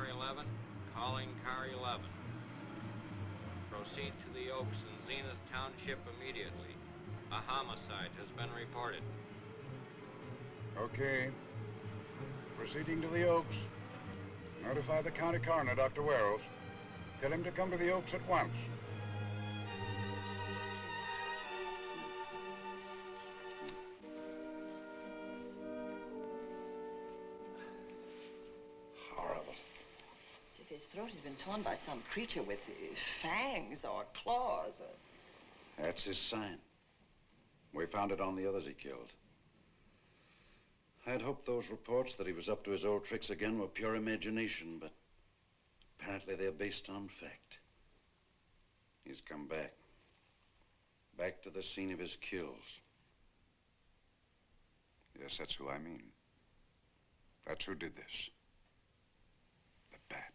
car 11, calling car 11. Proceed to the Oaks in Zenith Township immediately. A homicide has been reported. Okay. Proceeding to the Oaks. Notify the county coroner, Dr. Wells. Tell him to come to the Oaks at once. Horrible. As if his throat had been torn by some creature with fangs or claws. That's his sign. We found it on the others he killed. I'd hoped those reports that he was up to his old tricks again were pure imagination, but apparently they're based on fact. He's come back. Back to the scene of his kills. Yes, that's who I mean. That's who did this. The Bat.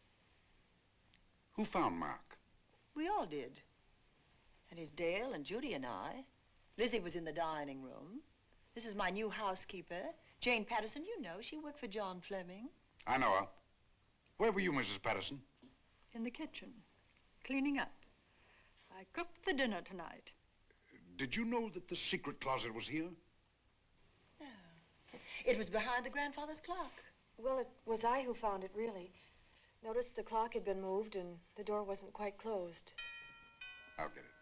Who found Mark? We all did. And his Dale and Judy and I. Lizzie was in the dining room. This is my new housekeeper, Jane Patterson. You know, she worked for John Fleming. I know her. Where were you, Mrs. Patterson? In the kitchen, cleaning up. I cooked the dinner tonight. Did you know that the secret closet was here? No. It was behind the grandfather's clock. Well, it was I who found it, really. Noticed the clock had been moved and the door wasn't quite closed. I'll get it.